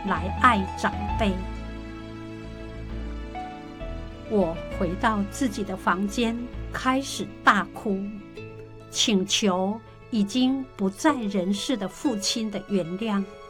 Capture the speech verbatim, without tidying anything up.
来爱长辈。我回到自己的房间，开始大哭，请求已经不在人世的父亲的原谅。